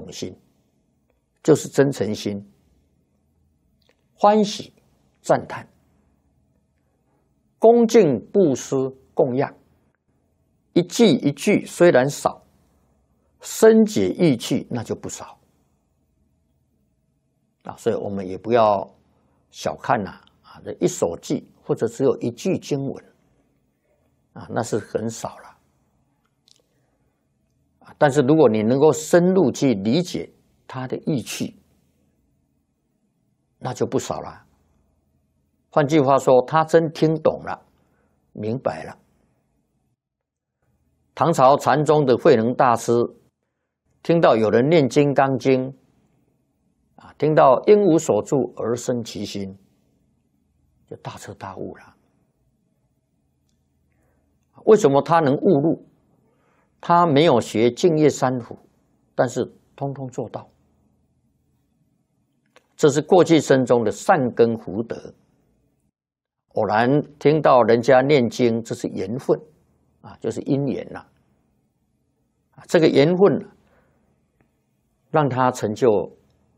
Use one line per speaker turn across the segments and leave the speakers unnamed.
同心，就是真诚心，欢喜赞叹，恭敬布施供养，一句一句虽然少，深解意趣那就不少所以我们也不要小看这一首偈或者只有一句经文那是很少了但是如果你能够深入去理解它的意趣，那就不少了。换句话说，他真听懂了，明白了。唐朝禅宗的慧能大师听到有人念《金刚经》听到应无所住而生其心，就大彻大悟了。为什么他能悟入？他没有学净业三福，但是通通做到。这是过去生中的善根福德。偶然听到人家念经，这是缘分就是因缘这个缘分让他成就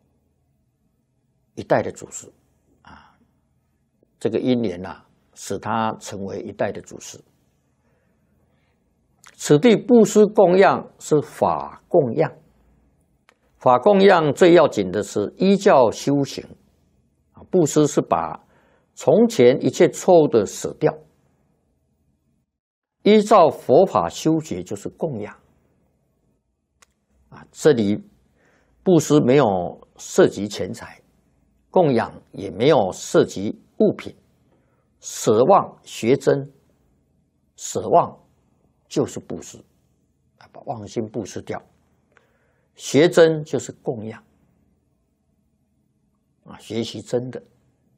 一代的祖师这个因缘使他成为一代的祖师。此地布施供养是法供养，法供养最要紧的是依教修行布施是把从前一切错误的舍掉，依照佛法修学就是供养这里布施没有涉及钱财，供养也没有涉及物品，舍妄学真，舍妄就是布施把妄心布施掉，学真就是供养学习真的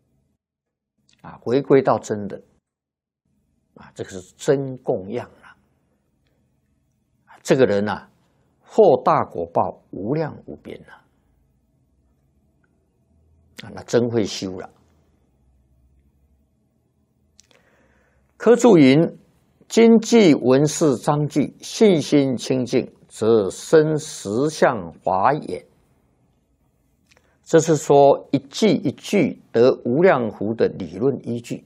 回归到真的这个是真供养这个人获大果报无量无边那真会修了。科注云：今记闻是章句，信心清净，则生实相华眼。这是说一句一句得无量福的理论依据。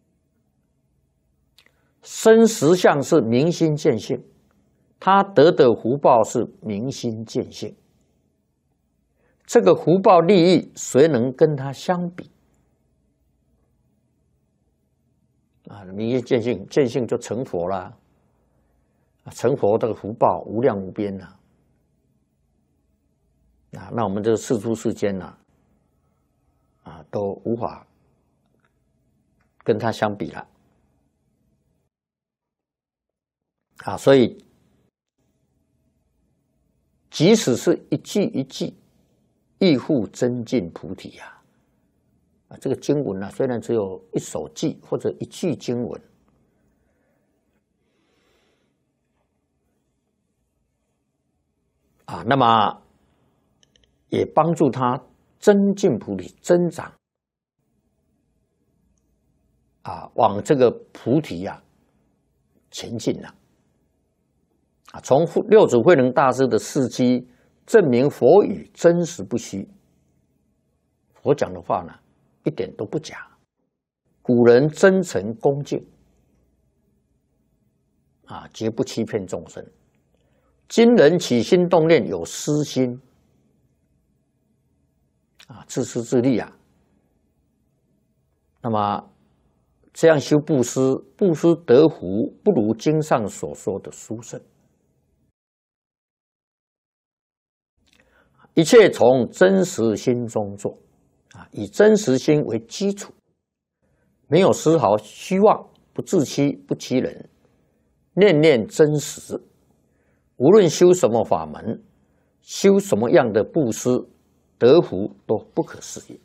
生实相是明心见性，他得的福报是明心见性。这个福报利益，谁能跟他相比？明心见性，见性就成佛啦。成佛这个福报无量无边那我们这个世出世间都无法跟他相比了所以即使是一句一句亦复增进菩提这个经文虽然只有一首偈或者一句经文那么也帮助他增进菩提，增长往这个菩提前进了从六祖慧能大师的事迹证明佛语真实不虚，佛讲的话一点都不假，古人真诚恭敬绝不欺骗众生。今人起心动念有私心自私自利那么这样修布施，布施得福，不如经上所说的殊胜。一切从真实心中做以真实心为基础，没有丝毫虚妄，不自欺，不欺人，念念真实。无论修什么法门，修什么样的布施，得福都不可思议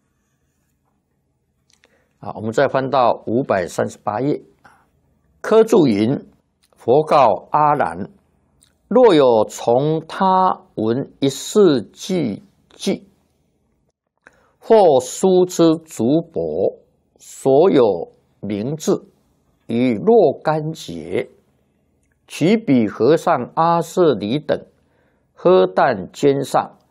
我们再翻到538页科注云：佛告阿难，若有从他闻一事句句，或书之竹帛，所有名字与若干节，取彼和尚阿舍离等喝啖肩上，